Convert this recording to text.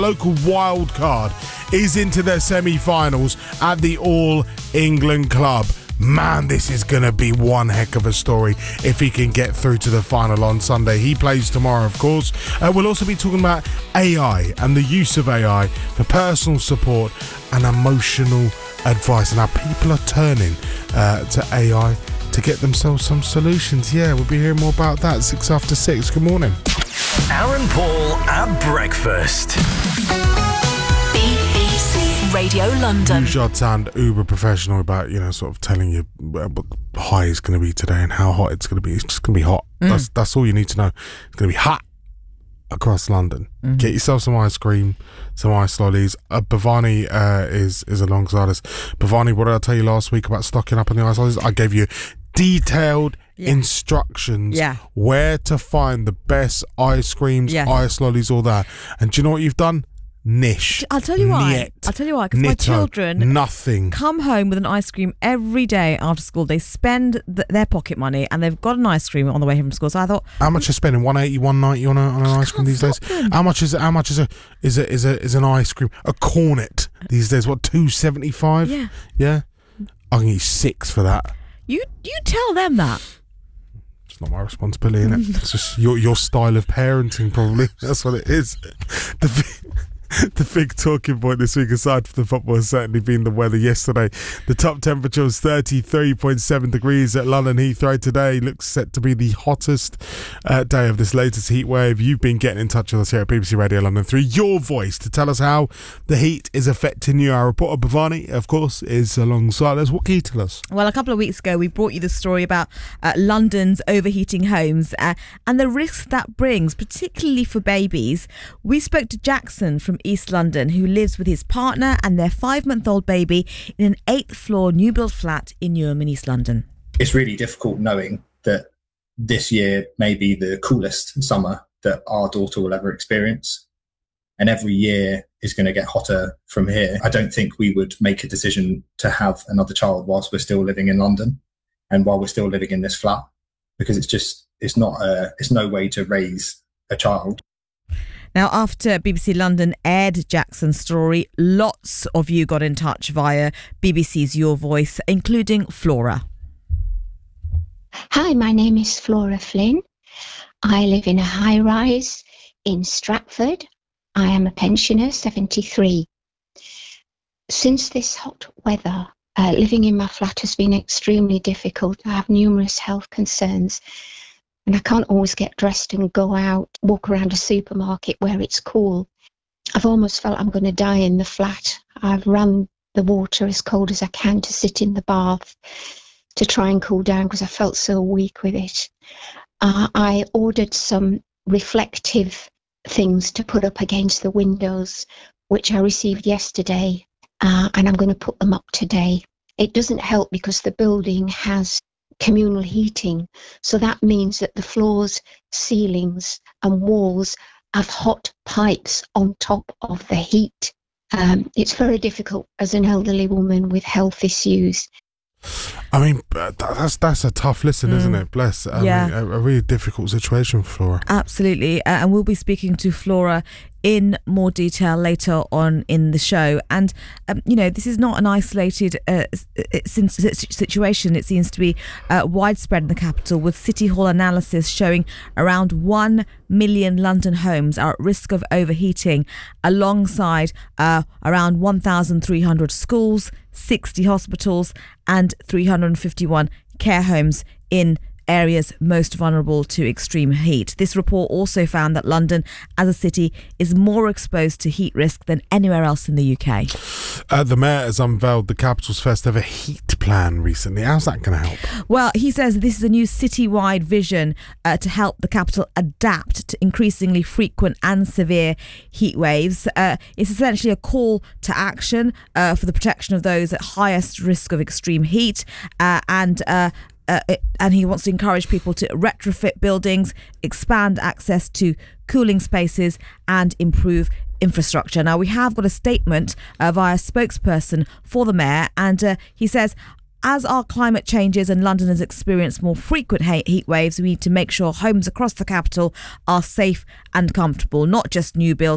local wild card is into their semi-finals at the All England Club. Man, this is going to be one heck of a story if he can get through to the final on Sunday. He plays tomorrow, of course. We'll also be talking about AI and the use of AI for personal support and emotional advice, and how people are turning to AI to get themselves some solutions. Yeah, we'll be hearing more about that 6 after 6. Good morning. Aaron Paul at breakfast. BBC Radio London. You should sound uber professional about, sort of telling you what the high is going to be today and how hot it's going to be. It's just going to be hot. That's all you need to know. It's going to be hot across London. Get yourself some ice cream, some ice lollies. Bhavani is alongside us. Bhavani, what did I tell you last week about stocking up on the ice lollies? I gave you detailed instructions where to find the best ice creams, ice lollies, all that. And do you know what you've done? Nish. I'll tell you why. Because my children come home with an ice cream every day after school. They spend their pocket money and they've got an ice cream on the way home from school. So I thought, how much are spending? 180, 190 on an ice cream these days? How much is an ice cream? A cornet these days? What, 275? Yeah. I can eat 6 for that. You tell them that. It's not my responsibility, innit? It's just your style of parenting, probably. That's what it is. The big talking point this week, aside from the football, has certainly been the weather yesterday. The top temperature was 33.7 degrees at London Heathrow today. Looks set to be the hottest day of this latest heat wave. You've been getting in touch with us here at BBC Radio London through your voice to tell us how the heat is affecting you. Our reporter Bhavani, of course, is alongside us. What can you tell us? Well, a couple of weeks ago, we brought you the story about London's overheating homes and the risks that brings, particularly for babies. We spoke to Jackson from East London, who lives with his partner and their 5-month-old baby in an 8th floor new build flat in Newham in East London. It's really difficult knowing that this year may be the coolest summer that our daughter will ever experience. And every year is going to get hotter from here. I don't think we would make a decision to have another child whilst we're still living in London and while we're still living in this flat, because it's no way to raise a child. Now, after BBC London aired Jackson's story, lots of you got in touch via BBC's Your Voice, including Flora. Hi, my name is Flora Flynn. I live in a high-rise in Stratford. I am a pensioner, 73. Since this hot weather, living in my flat has been extremely difficult. I have numerous health concerns. And I can't always get dressed and go out, walk around a supermarket where it's cool. I've almost felt I'm going to die in the flat. I've run the water as cold as I can to sit in the bath to try and cool down because I felt so weak with it. I ordered some reflective things to put up against the windows, which I received yesterday, and I'm going to put them up today. It doesn't help because the building has communal heating, so that means that the floors, ceilings and walls have hot pipes on top of the heat. It's very difficult as an elderly woman with health issues. I mean, that's a tough listen, isn't it? Bless. I mean, a really difficult situation for Flora. Absolutely. And we'll be speaking to Flora in more detail later on in the show. And, this is not an isolated situation. It seems to be widespread in the capital, with City Hall analysis showing around 1 million London homes are at risk of overheating, alongside around 1,300 schools, 60 hospitals and 351 care homes in areas most vulnerable to extreme heat. This report also found that London as a city is more exposed to heat risk than anywhere else in the UK. The Mayor has unveiled the capital's first ever heat plan recently. How's that going to help? Well, he says this is a new citywide vision to help the capital adapt to increasingly frequent and severe heat waves. It's essentially a call to action for the protection of those at highest risk of extreme heat, and he wants to encourage people to retrofit buildings, expand access to cooling spaces and improve infrastructure. Now, we have got a statement via a spokesperson for the Mayor, and he says, as our climate changes and London has experienced more frequent heat waves, we need to make sure homes across the capital are safe and comfortable, not just new builds,